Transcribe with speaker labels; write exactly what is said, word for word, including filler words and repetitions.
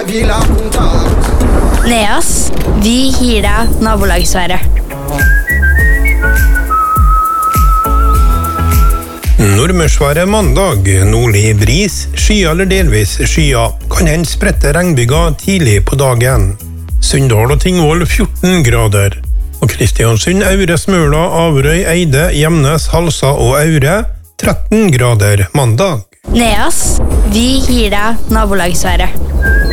Speaker 1: Neas, vi gir deg nabolagsværet.
Speaker 2: Nordmørsværet mandag, nordlig bris, skya eller delvis skya, kan hende sprette regnbyger tidlig på dagen. Sunndal og Tingvoll fjorten grader, og Kristiansund, Aure, Smøla, Averøy, Eide, Gjemnes, Halsa og Aure tretten grader mandag.
Speaker 1: Neas, vi gir deg nabolagsværet.